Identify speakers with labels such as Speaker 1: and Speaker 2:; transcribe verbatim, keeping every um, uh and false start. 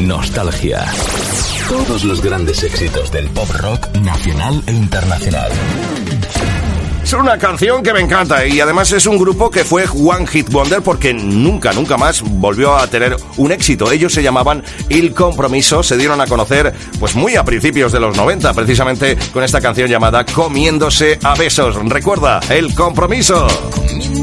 Speaker 1: Nostalgia. Todos los grandes éxitos del pop rock nacional e internacional.
Speaker 2: Es una canción que me encanta y además es un grupo que fue One Hit Wonder porque nunca, nunca más volvió a tener un éxito. Ellos se llamaban Il Compromiso, se dieron a conocer pues muy a principios de los noventa, precisamente con esta canción llamada Comiéndose a besos. Recuerda, El Compromiso.